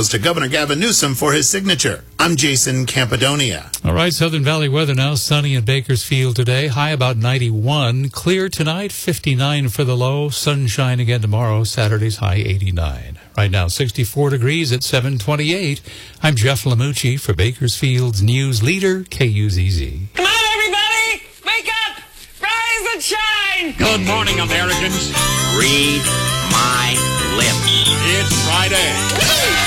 goes to Governor Gavin Newsom for his signature. I'm Jason Campidonia. All right, Southern Valley weather now. Sunny in Bakersfield today. High about 91. Clear tonight, 59 for the low. Sunshine again tomorrow. Saturday's high 89. Right now, 64 degrees at 7:28. I'm Jeff Lamucci for Bakersfield's news leader, KUZZ. Come on, everybody! Wake up! Rise and shine! Good morning, Americans. Read my lips. It's Friday.